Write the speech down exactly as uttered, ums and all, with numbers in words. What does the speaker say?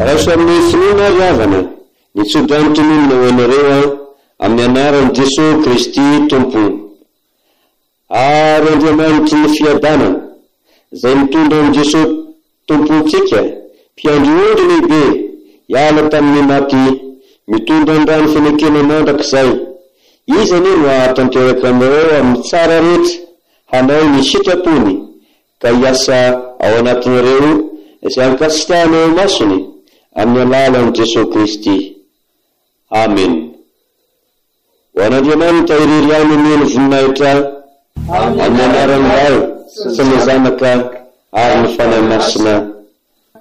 raso amin'ny finoana ary havana nitsodra ny tononona ho anareo amin'ny anaran'i Jesosy Kristy Tompo. Ary Andriamanitry ny fiadanana izay mitondra amin'ny Jesosy Tompontsika mpiandry ondry lehibe hiala tamin'ny maty, mitondra ny rano fenekena mandrakizay, izy anie no ahatanteraka aminareo amin'ny tsara rehetra hanao ny sitrapony ka hiasa ao anatinareo izay ankasitrahanao masony amin'ny alalan'i Jesosy Kristy. Amen. Ho an'Andriamanitra iriry any omeny voninahitra amin'ny anaran'ny Ray sy ny Zanaka ary ny fanahy masina.